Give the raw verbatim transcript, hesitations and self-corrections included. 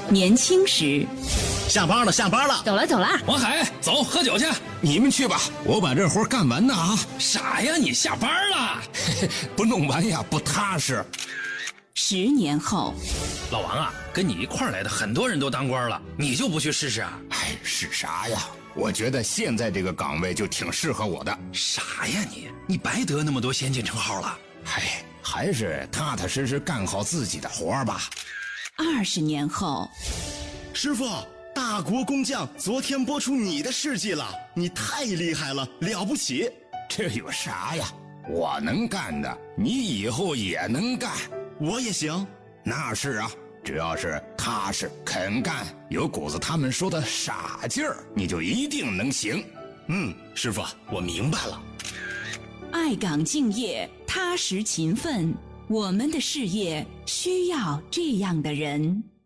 年轻时。 下班了，下班了， 走了走了。 王海，走，喝酒去。 你们去吧，我把这活干完呢啊！ 傻呀，你下班了， 不弄完呀不踏实。 十年后， 老王啊，跟你一块儿来的很多人都当官了，你就不去试试啊？ 哎，是啥呀？我觉得现在这个岗位就挺适合我的。 傻呀你，你白得那么多先进称号了。 哎，还是踏踏实实干好自己的活儿吧。 二十年后， 师傅，大国工匠昨天播出你的事迹了，你太厉害了，了不起。 这有啥呀？我能干的，你以后也能干。 我也行。 那是啊，只要是踏实肯干，有股子他们说的傻劲儿，你就一定能行。 嗯，师傅，我明白了。 爱岗敬业，踏实勤奋，我们的事业需要这样的人。